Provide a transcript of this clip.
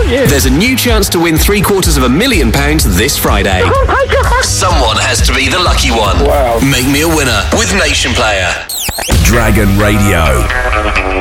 thank you. There's a new chance to win £750,000 this Friday. Someone has to be the lucky one. Wow. Make me a winner with Nation Player. Dragon Radio.